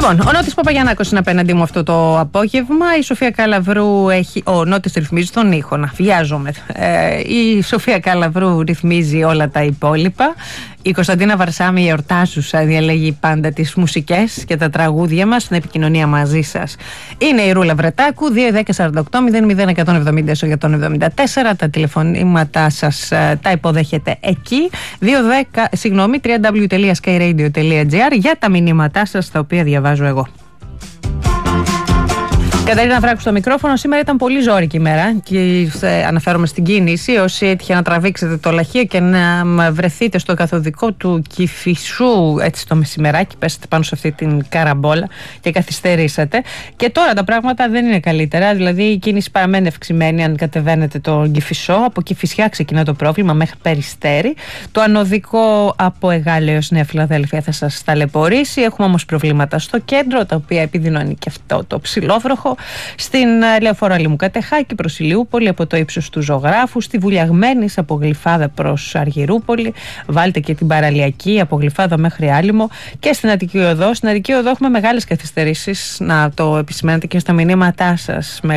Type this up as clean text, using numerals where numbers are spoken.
Λοιπόν, ο Νότης Παπαγιαννάκος είναι απέναντί μου αυτό το απόγευμα. Η Σοφία Καλαβρού έχει. Ο Νότης ρυθμίζει τον ήχο, να βιάζομαι. Η Σοφία Καλαβρού ρυθμίζει όλα τα υπόλοιπα. Η Κωνσταντίνα Βαρσάμι, η εορτάζουσα, διαλέγει πάντα τις μουσικές και τα τραγούδια μας στην επικοινωνία μαζί σας. Είναι η Ρούλα Βρετάκου, 210-48-00-170 για τον 74. Τα τηλεφωνήματά σας τα υποδέχεται εκεί. www.skyradio.gr για τα μηνύματά σας, τα οποία διαβάζω εγώ. Καταρίνα Βράκου στο μικρόφωνο. Σήμερα ήταν πολύ ζώρικη ημέρα και αναφέρομαι στην κίνηση. Όσοι έτυχε να τραβήξετε το λαχείο και να βρεθείτε στο καθοδικό του Κηφισού έτσι το μεσημεράκι, πέσατε πάνω σε αυτή την καραμπόλα και καθυστερήσατε. Και τώρα τα πράγματα δεν είναι καλύτερα. Δηλαδή η κίνηση παραμένει ευξημένη αν κατεβαίνετε τον Κηφισό. Από Κηφισιά ξεκινά το πρόβλημα μέχρι Περιστέρι. Το ανωδικό από Εγάλεο έως Νέα Φιλαδέλφια θα σας ταλαιπωρήσει. Έχουμε όμως προβλήματα στο κέντρο, τα οποία επιδεινώνει και αυτό το ψηλόβροχο. Στην Λεωφόρο Αλήμου Κατεχάκη προς Ηλιούπολη από το ύψος του Ζωγράφου, στη Βουλιαγμένης από Γλυφάδα προς Αργυρούπολη, βάλτε και την Παραλιακή από Γλυφάδα μέχρι Άλυμο και στην Αττική Οδό. Στην Αττική Οδό έχουμε μεγάλες καθυστερήσεις, να το επισημαίνετε και στα μηνύματά σας.